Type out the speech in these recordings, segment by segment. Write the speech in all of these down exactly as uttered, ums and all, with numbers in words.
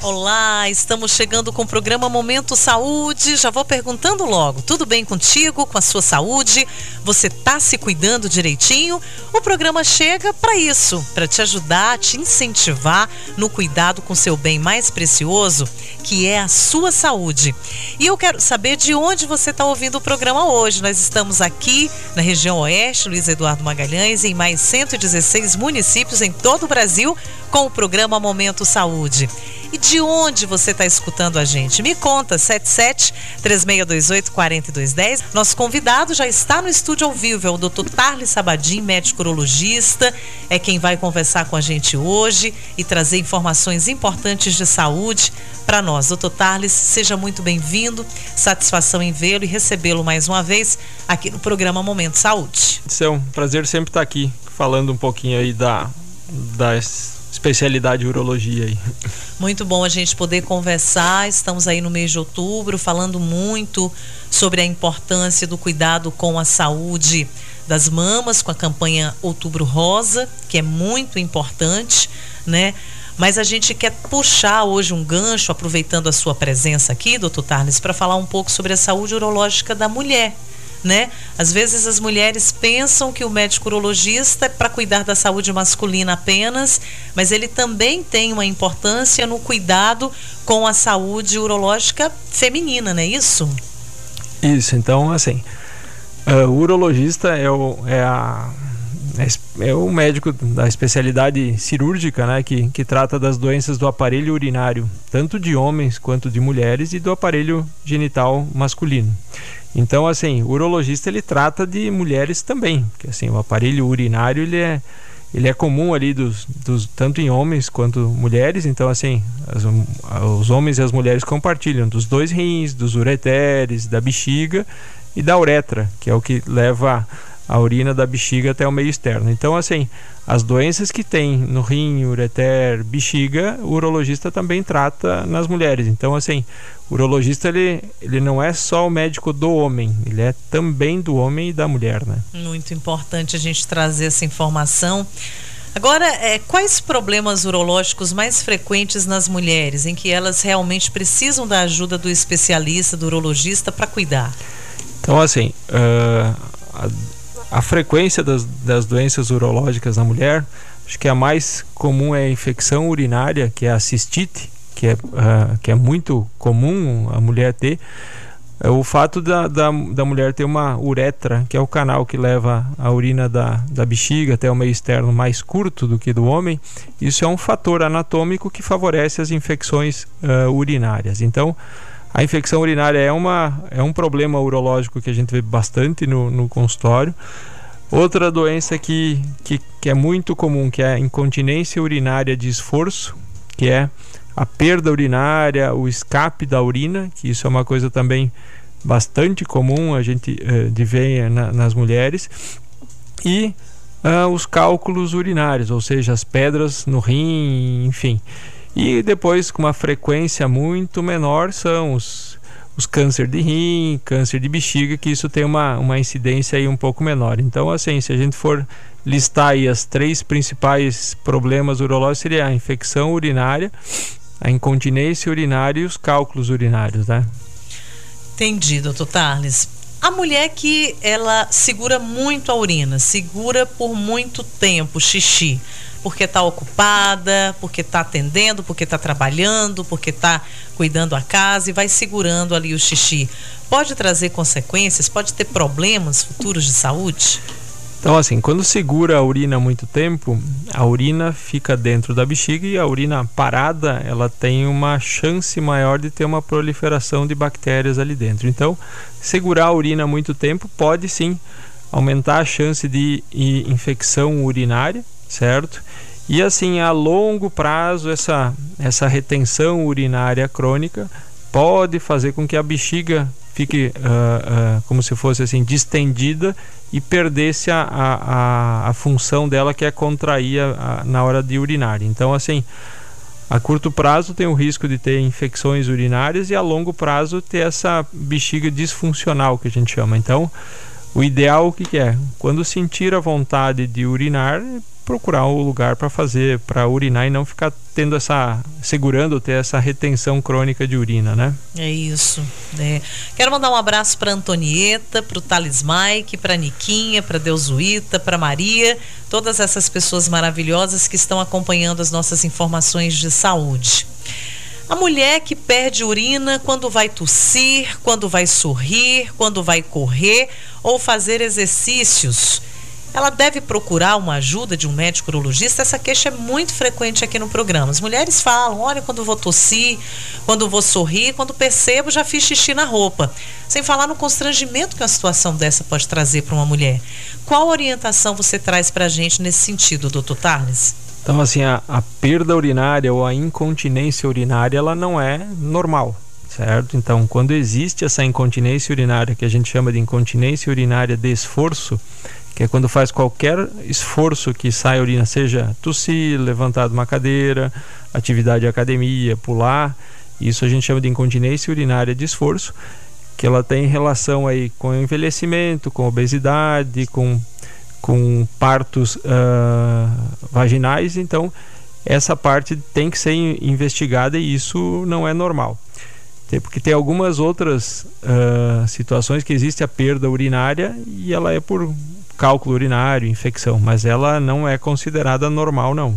Olá, estamos chegando com o programa Momento Saúde. Já vou perguntando logo, tudo bem contigo, com a sua saúde? Você tá se cuidando direitinho? O programa chega para isso, para te ajudar, te incentivar no cuidado com seu bem mais precioso, que é a sua saúde. E eu quero saber de onde você está ouvindo o programa hoje. Nós estamos aqui na região oeste, Luiz Eduardo Magalhães, em mais cento e dezesseis municípios em todo o Brasil, com o programa Momento Saúde. E de onde você está escutando a gente? Me conta, sete sete, três seis dois oito, quatro dois um zero. Nosso convidado já está no estúdio ao vivo, é o doutor Tarles Sabadim, médico urologista, é quem vai conversar com a gente hoje e trazer informações importantes de saúde para nós. doutor Tarles, seja muito bem-vindo, satisfação em vê-lo e recebê-lo mais uma vez aqui no programa Momento Saúde. É um prazer sempre estar aqui, falando um pouquinho aí da... das especialidade urologia aí. Muito bom a gente poder conversar. Estamos aí no mês de outubro falando muito sobre a importância do cuidado com a saúde das mamas, com a campanha Outubro Rosa, que é muito importante, né? Mas a gente quer puxar hoje um gancho, aproveitando a sua presença aqui, doutor Tarles, para falar um pouco sobre a saúde urológica da mulher, né? Às vezes as mulheres pensam que o médico urologista é para cuidar da saúde masculina apenas, mas ele também tem uma importância no cuidado com a saúde urológica feminina, não é isso? Isso, então assim, uh, o urologista é o, é, a, é o médico da especialidade cirúrgica, né, que, que trata das doenças do aparelho urinário, tanto de homens quanto de mulheres, e do aparelho genital masculino. Então, assim, o urologista ele trata de mulheres também, porque assim, o aparelho urinário ele é, ele é comum ali dos, dos, tanto em homens quanto mulheres. Então, assim, as, os homens e as mulheres compartilham dos dois rins, dos ureteres, da bexiga e da uretra, que é o que leva a urina da bexiga até o meio externo. Então, assim, as doenças que tem no rim, ureter, bexiga, o urologista também trata nas mulheres. Então, assim, o urologista ele, ele não é só o médico do homem, ele é também do homem e da mulher, né? Muito importante a gente trazer essa informação. Agora, é, quais problemas urológicos mais frequentes nas mulheres, em que elas realmente precisam da ajuda do especialista, do urologista, para cuidar? Então, assim, uh, a A frequência das, das doenças urológicas na mulher, acho que a mais comum é a infecção urinária, que é a cistite, que é, uh, que é muito comum a mulher ter. O fato da, da, da mulher ter uma uretra, que é o canal que leva a urina da, da bexiga até o meio externo, mais curto do que do homem, isso é um fator anatômico que favorece as infecções uh, urinárias. Então, a infecção urinária é, uma, é um problema urológico que a gente vê bastante no, no consultório. Outra doença que, que, que é muito comum, que é a incontinência urinária de esforço, que é a perda urinária, o escape da urina, que isso é uma coisa também bastante comum a gente uh, de ver na, nas mulheres. E uh, os cálculos urinários, ou seja, as pedras no rim, enfim. E depois, com uma frequência muito menor, são os, os câncer de rim, câncer de bexiga, que isso tem uma, uma incidência aí um pouco menor. Então, assim, se a gente for listar aí as três principais problemas urológicos, seria a infecção urinária, a incontinência urinária e os cálculos urinários, né? Entendi, doutor Tarles. A mulher que ela segura muito a urina, segura por muito tempo o xixi, porque está ocupada, porque está atendendo, porque está trabalhando, porque está cuidando da casa e vai segurando ali o xixi. Pode trazer consequências? Pode ter problemas futuros de saúde? Então, assim, quando segura a urina há muito tempo, a urina fica dentro da bexiga e a urina parada, ela tem uma chance maior de ter uma proliferação de bactérias ali dentro. Então, segurar a urina há muito tempo pode sim aumentar a chance de infecção urinária, certo? E assim, a longo prazo, essa, essa retenção urinária crônica pode fazer com que a bexiga fique uh, uh, como se fosse assim distendida e perdesse a, a, a função dela, que é contrair a, a, na hora de urinar. Então, assim, a curto prazo tem o risco de ter infecções urinárias e a longo prazo ter essa bexiga disfuncional, que a gente chama. Então, o ideal, o que, que é? Quando sentir a vontade de urinar, procurar um lugar para fazer, para urinar e não ficar tendo essa, segurando, ter essa retenção crônica de urina, né? É isso. É. Quero mandar um abraço para Antonieta, para o Thales Mike, para Niquinha, para Deusuíta, para Maria, todas essas pessoas maravilhosas que estão acompanhando as nossas informações de saúde. A mulher que perde urina quando vai tossir, quando vai sorrir, quando vai correr ou fazer exercícios, ela deve procurar uma ajuda de um médico urologista? Essa queixa é muito frequente aqui no programa. As mulheres falam, olha, quando vou tossir, quando vou sorrir, quando percebo, já fiz xixi na roupa. Sem falar no constrangimento que uma situação dessa pode trazer para uma mulher. Qual orientação você traz para a gente nesse sentido, doutor Thales? Então, assim, a, a perda urinária ou a incontinência urinária, ela não é normal, certo? Então, quando existe essa incontinência urinária, que a gente chama de incontinência urinária de esforço, que é quando faz qualquer esforço que sai urina, seja tossir, levantar de uma cadeira, atividade de academia, pular, isso a gente chama de incontinência urinária de esforço, que ela tem relação aí com envelhecimento, com obesidade, com com partos uh, vaginais. Então essa parte tem que ser investigada e isso não é normal, porque tem algumas outras uh, situações que existe a perda urinária e ela é por cálculo urinário, infecção, mas ela não é considerada normal, não.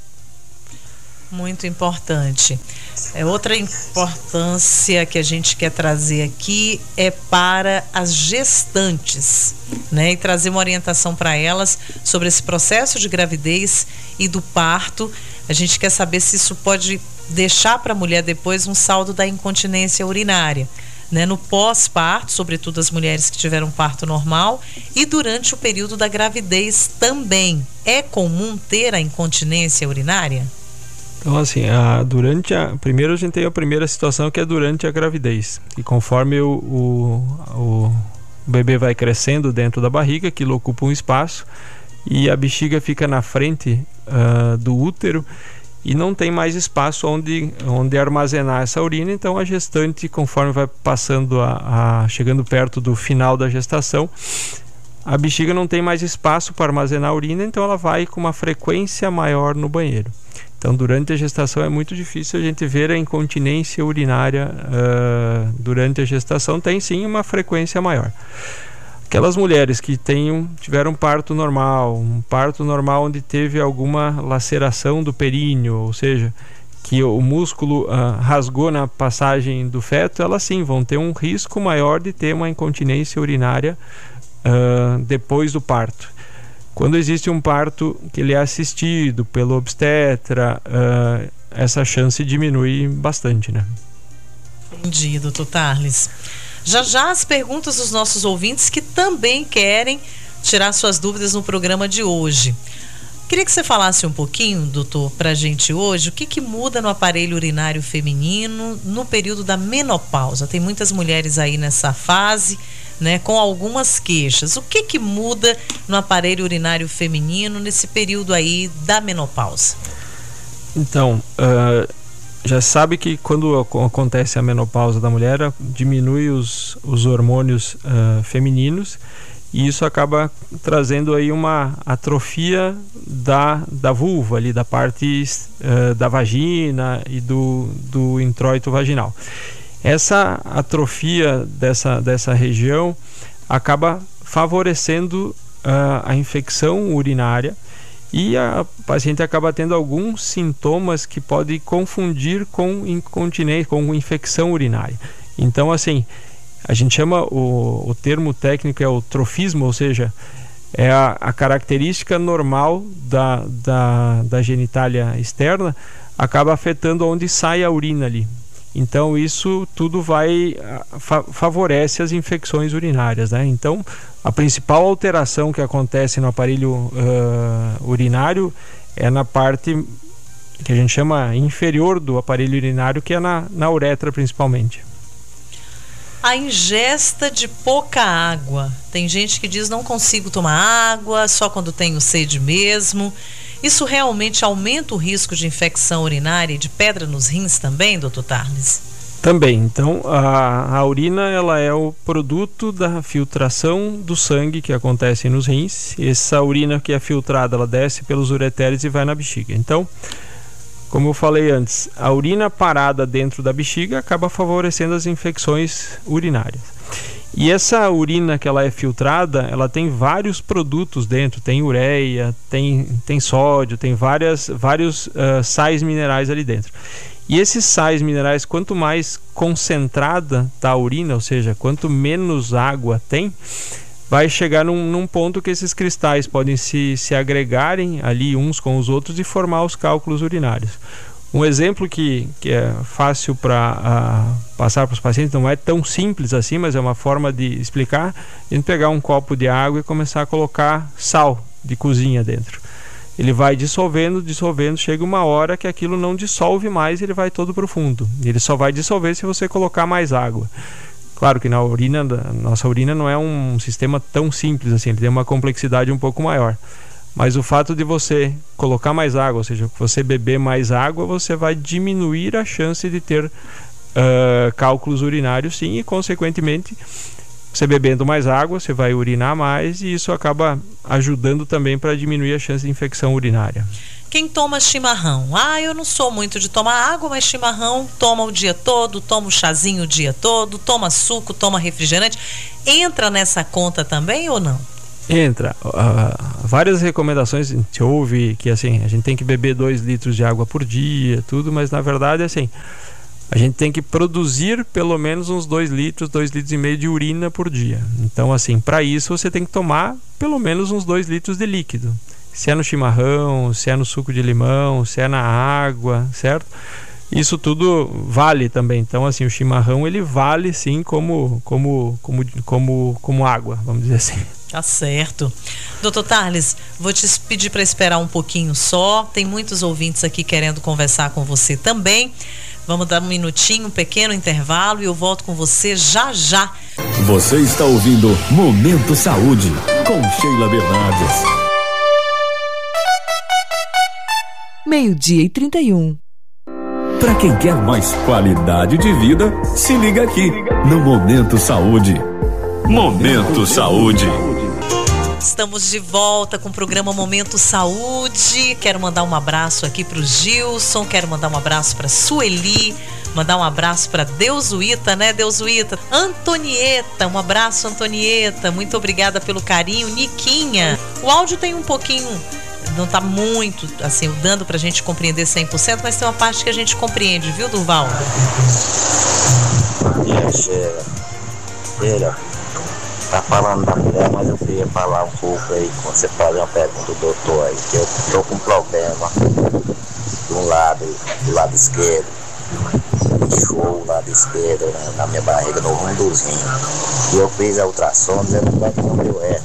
Muito importante. É, outra importância que a gente quer trazer aqui é para as gestantes, né? E trazer uma orientação para elas sobre esse processo de gravidez e do parto. A gente quer saber se isso pode deixar para a mulher depois um saldo da incontinência urinária, né? No pós-parto, sobretudo as mulheres que tiveram parto normal, e durante o período da gravidez também. É comum ter a incontinência urinária? Então, assim, a, durante a... Primeiro a gente tem a primeira situação, que é durante a gravidez. E conforme o, o, o bebê vai crescendo dentro da barriga, aquilo ocupa um espaço, e a bexiga fica na frente uh, do útero, e não tem mais espaço onde, onde armazenar essa urina. Então a gestante, conforme vai passando a, a chegando perto do final da gestação, a bexiga não tem mais espaço para armazenar a urina, então ela vai com uma frequência maior no banheiro. Então durante a gestação é muito difícil a gente ver a incontinência urinária uh, durante a gestação. Tem sim uma frequência maior. Aquelas mulheres que tenham, tiveram parto normal, um parto normal onde teve alguma laceração do períneo, ou seja, que o músculo uh, rasgou na passagem do feto, elas sim vão ter um risco maior de ter uma incontinência urinária uh, depois do parto. Quando existe um parto que ele é assistido pelo obstetra, uh, essa chance diminui bastante, né? Entendi, doutor Thales. Já já as perguntas dos nossos ouvintes que também querem tirar suas dúvidas no programa de hoje. Queria que você falasse um pouquinho, doutor, pra gente hoje, o que que muda no aparelho urinário feminino no período da menopausa. Tem muitas mulheres aí nessa fase, né, com algumas queixas. O que que muda no aparelho urinário feminino nesse período aí da menopausa? Então, uh, já sabe que quando acontece a menopausa da mulher, diminui os, os hormônios uh, femininos, e isso acaba trazendo aí uma atrofia da, da vulva, ali, da parte uh, da vagina e do, do introito vaginal. Essa atrofia dessa, dessa região acaba favorecendo uh, a infecção urinária, e a paciente acaba tendo alguns sintomas que podem confundir com incontinência, com infecção urinária. Então, assim, a gente chama, o, o termo técnico é o trofismo, ou seja, é a, a característica normal da, da, da genitália externa, acaba afetando onde sai a urina ali. Então isso tudo vai fa favorece as infecções urinárias, né? Então a principal alteração que acontece no aparelho uh, urinário é na parte que a gente chama inferior do aparelho urinário, que é na, na uretra principalmente. A ingesta de pouca água. Tem gente que diz não consigo tomar água, só quando tenho sede mesmo. Isso realmente aumenta o risco de infecção urinária e de pedra nos rins também, doutor Thales? Também, então a, a urina ela é o produto da filtração do sangue que acontece nos rins. Essa urina que é filtrada, ela desce pelos ureteres e vai na bexiga. Então, como eu falei antes, a urina parada dentro da bexiga acaba favorecendo as infecções urinárias. E essa urina que ela é filtrada, ela tem vários produtos dentro, tem ureia, tem, tem sódio, tem várias, vários uh, sais minerais ali dentro. E esses sais minerais, quanto mais concentrada está a urina, ou seja, quanto menos água tem, vai chegar num, num ponto que esses cristais podem se, se agregarem ali uns com os outros e formar os cálculos urinários. Um exemplo que, que é fácil para uh, passar para os pacientes, não é tão simples assim, mas é uma forma de explicar, a gente pegar um copo de água e começar a colocar sal de cozinha dentro. Ele vai dissolvendo, dissolvendo, chega uma hora que aquilo não dissolve mais, ele vai todo para o fundo. Ele só vai dissolver se você colocar mais água. Claro que na urina, a nossa urina não é um sistema tão simples assim, ele tem uma complexidade um pouco maior. Mas o fato de você colocar mais água, ou seja, você beber mais água, você vai diminuir a chance de ter uh, cálculos urinários, sim, e consequentemente, você bebendo mais água, você vai urinar mais e isso acaba ajudando também para diminuir a chance de infecção urinária. Quem toma chimarrão? Ah, eu não sou muito de tomar água, mas chimarrão toma o dia todo, toma o chazinho o dia todo, toma suco, toma refrigerante. Entra nessa conta também ou não? Entra. Uh, várias recomendações a gente ouve que assim, a gente tem que beber dois litros de água por dia, tudo, mas na verdade assim, a gente tem que produzir pelo menos uns dois litros, dois litros e meio de urina por dia. Então assim, para isso você tem que tomar pelo menos uns dois litros de líquido. Se é no chimarrão, se é no suco de limão, se é na água, certo? Isso tudo vale também. Então assim, o chimarrão ele vale sim como, como, como, como, como água, vamos dizer assim. Tá certo. doutor Tarles, vou te pedir para esperar um pouquinho só. Tem muitos ouvintes aqui querendo conversar com você também. Vamos dar um minutinho, um pequeno intervalo e eu volto com você já já. Você está ouvindo Momento Saúde com Sheila Bernardes. Meio-dia e trinta e um. Para quem quer mais qualidade de vida, se liga aqui no Momento Saúde. Momento Saúde. Estamos de volta com o programa Momento Saúde. Quero mandar um abraço aqui para o Gilson, quero mandar um abraço para Sueli, mandar um abraço para Deusuíta, né, Deusuíta? Antonieta, um abraço, Antonieta. Muito obrigada pelo carinho. Niquinha, o áudio tem um pouquinho, não tá muito, assim, dando pra gente compreender cem por cento, mas tem uma parte que a gente compreende, viu, Durval? Sheila, Sheila, tá falando da mulher, mas eu queria falar um pouco aí, quando você faz uma pergunta do doutor aí, que eu tô com um problema do lado, do lado esquerdo, inchou o lado esquerdo, né, na minha barriga, no rumo dos rins. E eu fiz a ultrassom, dizendo que vai comer o é.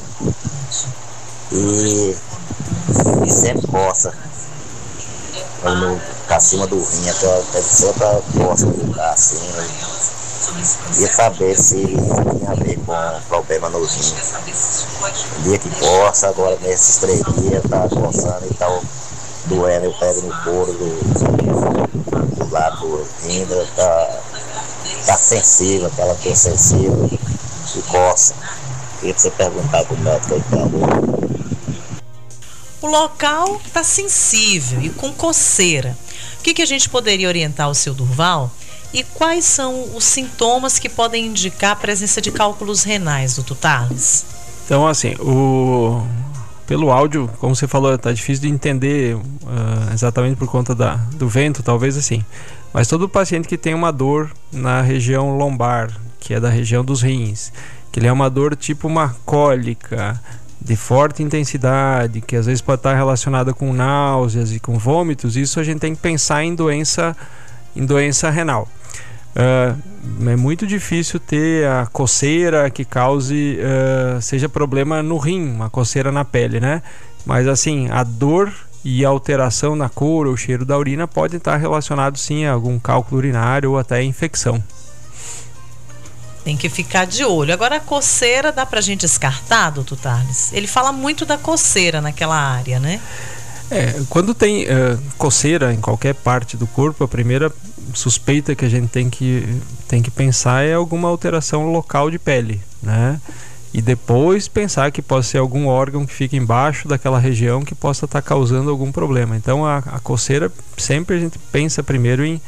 E, e sempre coça. No, acima do rim, até, até sempre coça no lugar assim. Ia saber se tinha a ver com problema nos rins. O dia que coça, agora nesses três dias tá coçando e tá doendo, eu pego no couro do, do lado do rim, tá, tá sensível, aquela dor sensível e coça. Queria que você perguntar pro médico aí, por favor. O local tá sensível e com coceira. O que, que a gente poderia orientar o seu Durval? E quais são os sintomas que podem indicar a presença de cálculos renais, doutor Tarles? Então, assim, o... pelo áudio, como você falou, tá difícil de entender uh, exatamente por conta da, do vento, talvez assim. Mas todo paciente que tem uma dor na região lombar, que é da região dos rins, que ele é uma dor tipo uma cólica, de forte intensidade, que às vezes pode estar relacionada com náuseas e com vômitos, isso a gente tem que pensar em doença, em doença renal. Uh, é muito difícil ter a coceira que cause, uh, seja problema no rim, uma coceira na pele, né? Mas assim, a dor e a alteração na cor ou cheiro da urina podem estar relacionados sim a algum cálculo urinário ou até infecção. Tem que ficar de olho. Agora, a coceira dá pra gente descartar, doutor Tarles? Ele fala muito da coceira naquela área, né? É, quando tem uh, coceira em qualquer parte do corpo, a primeira suspeita que a gente tem que, tem que pensar é alguma alteração local de pele, né? E depois pensar que pode ser algum órgão que fica embaixo daquela região que possa estar causando algum problema. Então a, a coceira, sempre a gente pensa primeiro em,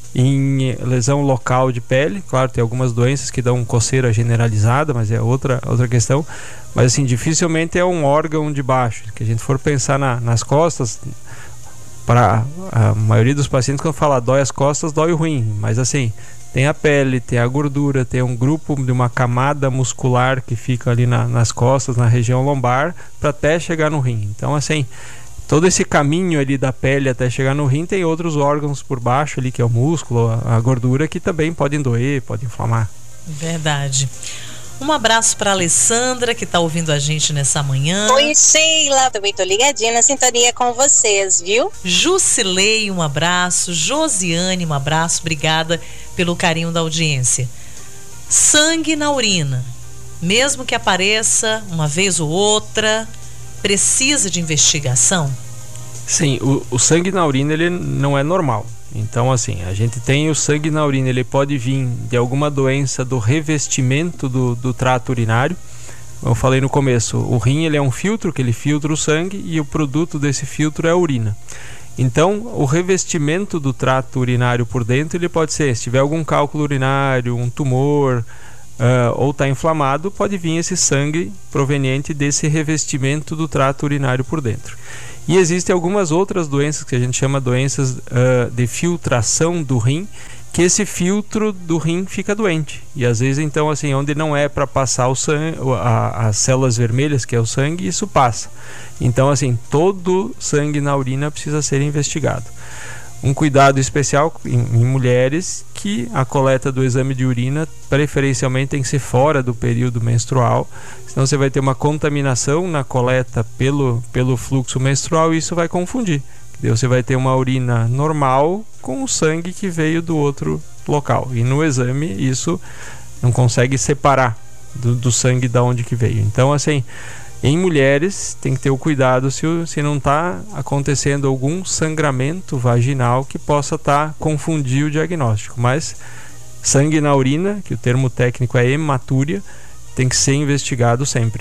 em lesão local de pele. Claro, tem algumas doenças que dão coceira generalizada, mas é outra, outra questão. Mas assim, dificilmente é um órgão de baixo. Que a gente for pensar na, nas costas, para a maioria dos pacientes, quando fala dói as costas, dói o rim. Mas assim, tem a pele, tem a gordura, tem um grupo de uma camada muscular que fica ali na, nas costas, na região lombar, para até chegar no rim. Então assim, todo esse caminho ali da pele até chegar no rim, tem outros órgãos por baixo ali, que é o músculo, a, a gordura, que também podem doer, podem inflamar. Verdade. Um abraço para Alessandra, que está ouvindo a gente nessa manhã. Oi, Sheila, também tô ligadinha na sintonia com vocês, viu? Jusilei, um abraço. Josiane, um abraço. Obrigada pelo carinho da audiência. Sangue na urina, mesmo que apareça uma vez ou outra, precisa de investigação? Sim, o, o sangue na urina, ele não é normal. Então assim, a gente tem o sangue na urina, ele pode vir de alguma doença do revestimento do, do trato urinário. Eu falei no começo, o rim, ele é um filtro que ele filtra o sangue, e o produto desse filtro é a urina. Então o revestimento do trato urinário por dentro, ele pode ser, se tiver algum cálculo urinário, um tumor, uh, ou está inflamado, pode vir esse sangue proveniente desse revestimento do trato urinário por dentro. E existem algumas outras doenças que a gente chama doenças uh, de filtração do rim, que esse filtro do rim fica doente. E às vezes, então, assim, onde não é para passar o sangue, a, as células vermelhas, que é o sangue, isso passa. Então, assim, todo sangue na urina precisa ser investigado. Um cuidado especial em, em mulheres, que a coleta do exame de urina preferencialmente tem que ser fora do período menstrual, senão você vai ter uma contaminação na coleta pelo, pelo fluxo menstrual, e isso vai confundir. Daí você vai ter uma urina normal com o sangue que veio do outro local, e no exame isso não consegue separar do, do sangue da onde que veio. Então assim, em mulheres tem que ter o cuidado se, se não está acontecendo algum sangramento vaginal que possa estar tá, confundir o diagnóstico. Mas sangue na urina, que o termo técnico é hematúria, tem que ser investigado sempre.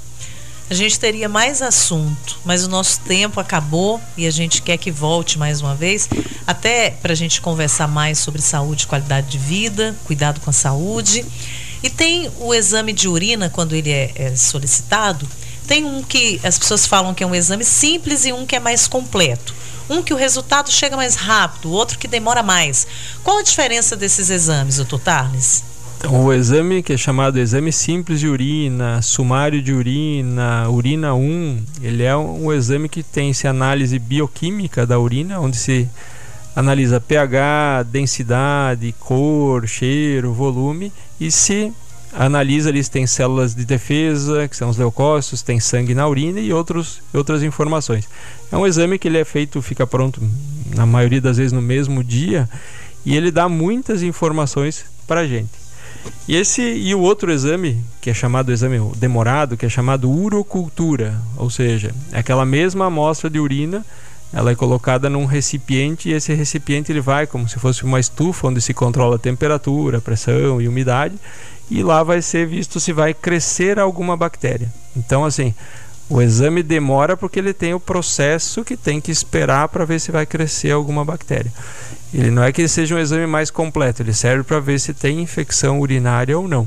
A gente teria mais assunto, mas o nosso tempo acabou e a gente quer que volte mais uma vez, até para a gente conversar mais sobre saúde e qualidade de vida, cuidado com a saúde. E tem o exame de urina, quando ele é, é solicitado, tem um que as pessoas falam que é um exame simples e um que é mais completo. Um que o resultado chega mais rápido, o outro que demora mais. Qual a diferença desses exames, doutor Tarles? Então, o exame que é chamado exame simples de urina, sumário de urina, urina um, ele é um exame que tem essa análise bioquímica da urina, onde se analisa pH, densidade, cor, cheiro, volume, e se analisa ali se tem células de defesa, que são os leucócitos, tem sangue na urina e outros, outras informações. É um exame que ele é feito, fica pronto na maioria das vezes no mesmo dia, e ele dá muitas informações para a gente. E esse e o outro exame, que é chamado exame demorado, que é chamado urocultura, ou seja, é aquela mesma amostra de urina, ela é colocada num recipiente, e esse recipiente ele vai como se fosse uma estufa onde se controla a temperatura, a pressão e umidade, e lá vai ser visto se vai crescer alguma bactéria. Então assim, o exame demora porque ele tem o processo que tem que esperar para ver se vai crescer alguma bactéria. Ele não é que ele seja um exame mais completo, ele serve para ver se tem infecção urinária ou não.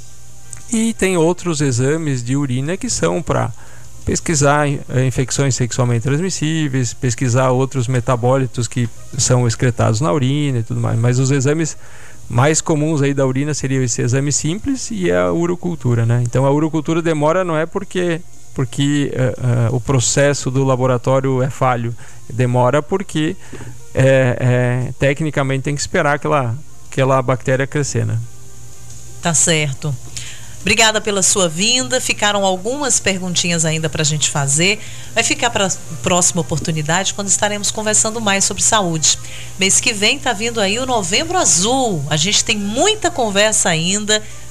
E tem outros exames de urina que são para pesquisar infecções sexualmente transmissíveis, pesquisar outros metabólitos que são excretados na urina e tudo mais. Mas os exames mais comuns aí da urina seriam esse exame simples e a urocultura, né? Então a urocultura demora não é porque, porque uh, uh, o processo do laboratório é falho, demora porque é, é, tecnicamente tem que esperar aquela, aquela bactéria crescer, né? Tá certo. Obrigada pela sua vinda. Ficaram algumas perguntinhas ainda para a gente fazer. Vai ficar para a próxima oportunidade, quando estaremos conversando mais sobre saúde. Mês que vem está vindo aí o Novembro Azul. A gente tem muita conversa ainda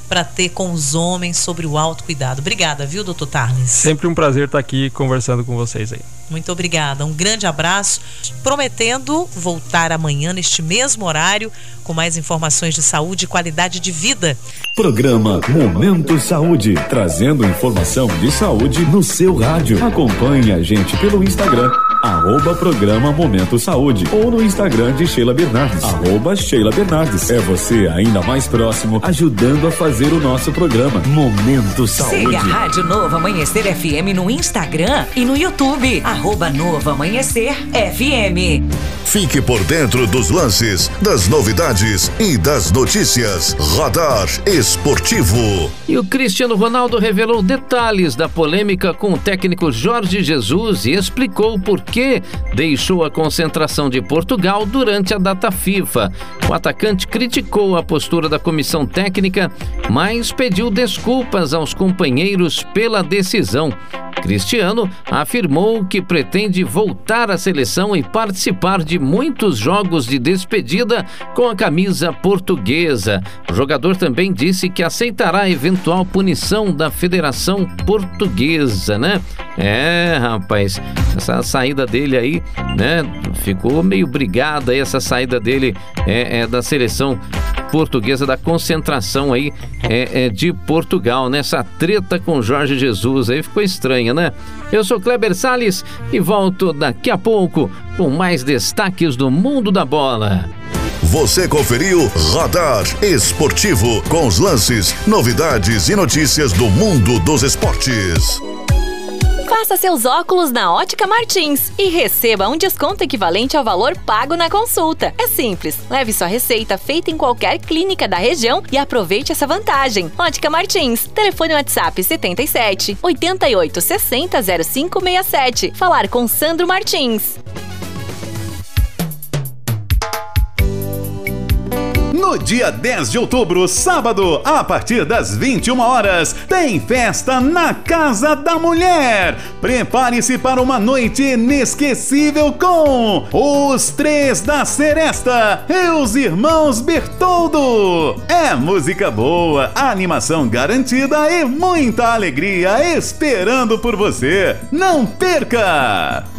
para ter com os homens sobre o autocuidado. Obrigada, viu, doutor Tarles? Sempre um prazer estar aqui conversando com vocês aí. Muito obrigada, um grande abraço, prometendo voltar amanhã neste mesmo horário com mais informações de saúde e qualidade de vida. Programa Momento Saúde, trazendo informação de saúde no seu rádio. Acompanhe a gente pelo Instagram, arroba programa Momento Saúde, ou no Instagram de Sheila Bernardes, arroba Sheila Bernardes. É você ainda mais próximo, ajudando a fazer o nosso programa Momento Saúde. Siga a Rádio Novo Amanhecer F M no Instagram e no YouTube, arroba Novo Amanhecer F M. Fique por dentro dos lances, das novidades e das notícias. Radar Esportivo. E o Cristiano Ronaldo revelou detalhes da polêmica com o técnico Jorge Jesus e explicou por que deixou a concentração de Portugal durante a data FIFA. O atacante criticou a postura da comissão técnica, mas pediu desculpas aos companheiros pela decisão. Cristiano afirmou que pretende voltar à seleção e participar de muitos jogos de despedida com a camisa portuguesa. O jogador também disse que aceitará eventual punição da Federação Portuguesa, né? É, rapaz, essa saída dele aí, né? Ficou meio brigada aí, essa saída dele é, é da seleção portuguesa, da concentração aí é, é de Portugal, né? Essa treta com Jorge Jesus aí ficou estranha, né? Eu sou Kleber Salles e volto daqui a pouco com mais destaques do mundo da bola. Você conferiu Radar Esportivo com os lances, novidades e notícias do mundo dos esportes. Faça seus óculos na Ótica Martins e receba um desconto equivalente ao valor pago na consulta. É simples, leve sua receita feita em qualquer clínica da região e aproveite essa vantagem. Ótica Martins, telefone WhatsApp setenta e sete, oitenta e oito, sessenta, zero cinco sessenta e sete. Falar com Sandro Martins. No dia dez de outubro, sábado, a partir das vinte e uma horas, tem festa na Casa da Mulher. Prepare-se para uma noite inesquecível com os Três da Seresta e os Irmãos Bertoldo. É música boa, animação garantida e muita alegria esperando por você. Não perca!